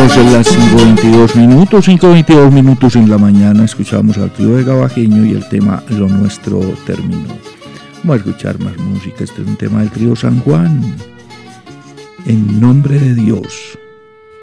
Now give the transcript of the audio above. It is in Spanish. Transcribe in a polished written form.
Son las 5:22 minutos en la mañana. Escuchamos al trío de Gabajeño y el tema Lo Nuestro Terminó. Vamos a escuchar más música. Este es un tema del trío San Juan. En nombre de Dios.